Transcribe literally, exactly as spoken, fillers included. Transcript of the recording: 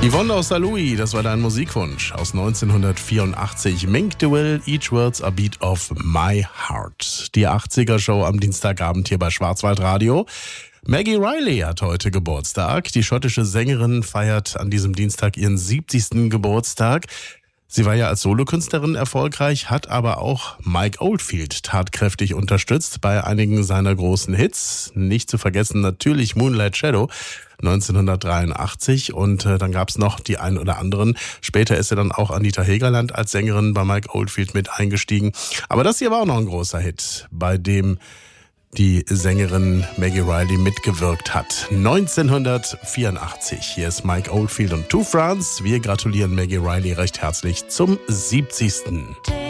Yvonne aus Saint Louis, das war dein Musikwunsch aus neunzehnhundertvierundachtzig. Mink DeWill, Each Word's a Beat of My Heart. Die achtziger-Show am Dienstagabend hier bei Schwarzwaldradio. Maggie Reilly hat heute Geburtstag. Die schottische Sängerin feiert an diesem Dienstag ihren siebzigsten Geburtstag. Sie war ja als Solokünstlerin erfolgreich, hat aber auch Mike Oldfield tatkräftig unterstützt bei einigen seiner großen Hits. Nicht zu vergessen natürlich Moonlight Shadow neunzehnhundertdreiundachtzig und äh, dann gab's noch die ein oder anderen. Später ist sie dann auch Anita Hegerland als Sängerin bei Mike Oldfield mit eingestiegen. Aber das hier war auch noch ein großer Hit, bei dem die Sängerin Maggie Reilly mitgewirkt hat. neunzehnhundertvierundachtzig. Hier ist Mike Oldfield und Two France. Wir gratulieren Maggie Reilly recht herzlich zum siebzigsten.